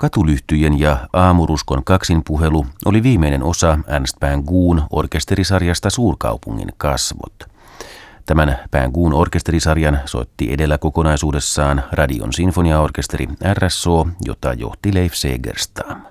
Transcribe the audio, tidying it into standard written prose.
Katulyhtyjen ja aamuruskon kaksinpuhelu oli viimeinen osa Ernst Pingoun orkesterisarjasta Suurkaupungin kasvot. Tämän Pingoun orkesterisarjan soitti edellä kokonaisuudessaan Radion sinfoniaorkesteri RSO, jota johti Leif Segerstam.